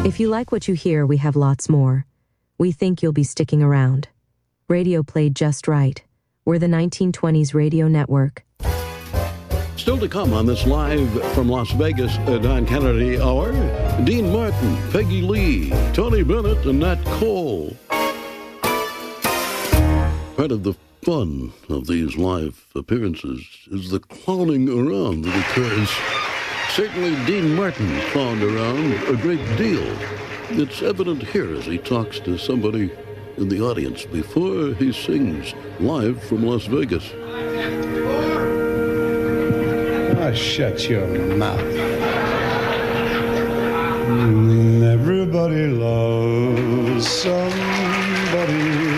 If you like what you hear, we have lots more. We think you'll be sticking around. Radio played just right. We're the 1920s Radio Network. Still to come on this live from Las Vegas Don Kennedy Hour, Dean Martin, Peggy Lee, Tony Bennett, and Nat Cole. Part of the fun of these live appearances is the clowning around that occurs. Certainly Dean Martin clowned around a great deal. It's evident here as he talks to somebody in the audience before he sings live from Las Vegas. Oh, shut your mouth. Everybody loves somebody.